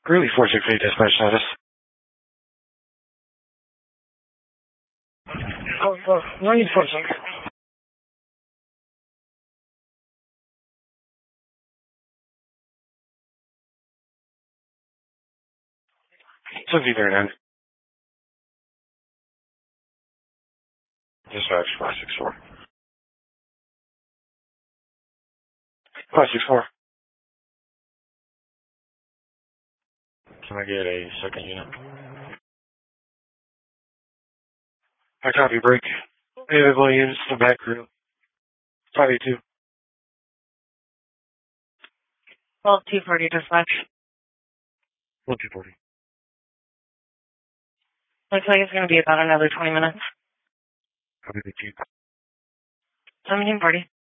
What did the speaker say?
Greeley 468 dispatch status. No need for check. Something there then. Dispatch 564. 564. Can I get a second unit? I copy break. Available units to the back crew. 582. 12240 dispatch. 1240. Looks like it's going to be about another 20 minutes. Copy the 2. 1740.